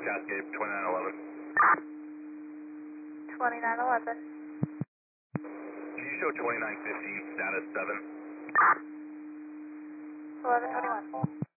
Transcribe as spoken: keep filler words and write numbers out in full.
Cascade, twenty-nine eleven. twenty-nine eleven. Can you show twenty-nine fifty, status seven? eleven twenty-one.